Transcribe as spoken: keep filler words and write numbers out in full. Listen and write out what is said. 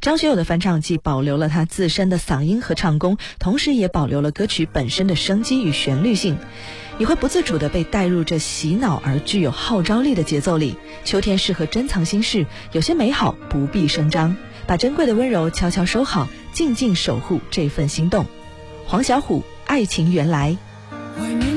张学友的翻唱既保留了他自身的嗓音和唱功，同时也保留了歌曲本身的生机与旋律性。你会不自主地被带入这洗脑而具有号召力的节奏里。秋天适合珍藏心事，有些美好不必声张，把珍贵的温柔悄悄收好，静静守护这份心动。黄小琥，爱情原来。